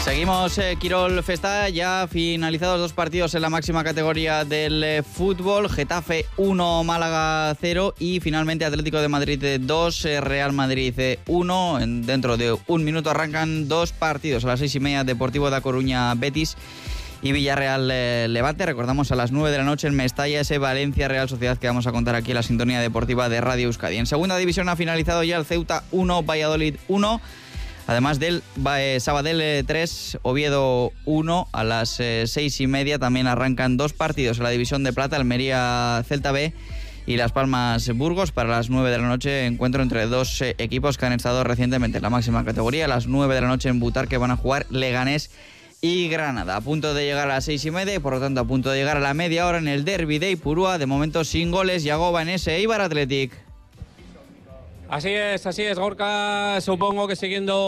Seguimos Quirol Festa, ya finalizados 2 partidos en la máxima categoría del fútbol. Getafe 1, Málaga 0 y finalmente Atlético de Madrid 2, Real Madrid 1. Dentro de un minuto arrancan 2 partidos. A las 6:30 Deportivo da Coruña Betis y Villarreal Levante. Recordamos a las 9 de la noche en Mestalla ese Valencia Real Sociedad que vamos a contar aquí en la sintonía deportiva de Radio Euskadi. En segunda división ha finalizado ya el Ceuta 1, Valladolid 1. Además del Sabadell 3, Oviedo 1, a las 6:30 también arrancan 2 partidos en la división de plata, Almería Celta B y Las Palmas Burgos. Para las 9 de la noche encuentro entre 2 equipos que han estado recientemente en la máxima categoría. A las 9 de la noche en Butarque van a jugar Leganés y Granada. A punto de llegar a las 6:30 y por lo tanto a punto de llegar a la media hora en el derbi de Ipurúa. De momento sin goles, Yagoba en ese Eibar Athletic. Así es, Gorka. Supongo que siguiendo